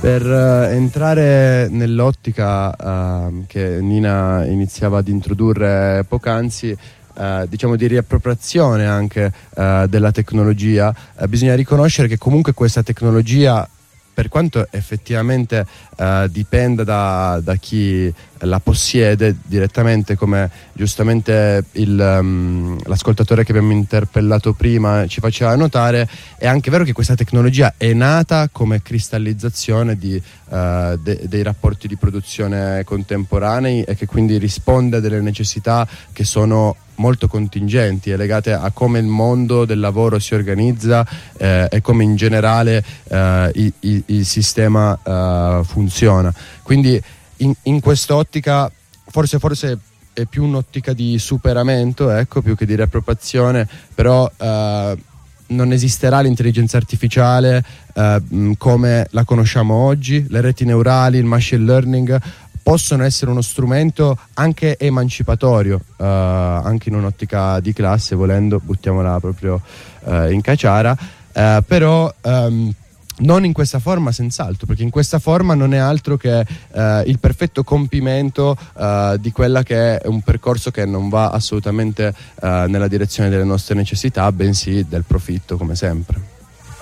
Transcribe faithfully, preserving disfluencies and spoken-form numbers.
Per uh, entrare nell'ottica uh, che Nina iniziava ad introdurre poc'anzi, uh, diciamo di riappropriazione anche uh, della tecnologia, uh, bisogna riconoscere che comunque questa tecnologia, per quanto effettivamente uh, dipenda da, da chi la possiede direttamente, come giustamente il, um, l'ascoltatore che abbiamo interpellato prima ci faceva notare, è anche vero che questa tecnologia è nata come cristallizzazione di, uh, de- dei rapporti di produzione contemporanei e che quindi risponde a delle necessità che sono molto contingenti e legate a come il mondo del lavoro si organizza eh, e come in generale eh, il, il, il sistema eh, funziona. Quindi in, in quest'ottica forse, forse è più un'ottica di superamento, ecco, più che di riappropriazione, però eh, non esisterà l'intelligenza artificiale eh, come la conosciamo oggi. Le reti neurali, il machine learning possono essere uno strumento anche emancipatorio, uh, anche in un'ottica di classe, volendo, buttiamola proprio uh, in caciara, uh, però um, non in questa forma senz'altro, perché in questa forma non è altro che uh, il perfetto compimento uh, di quella che è un percorso che non va assolutamente uh, nella direzione delle nostre necessità, bensì del profitto, come sempre.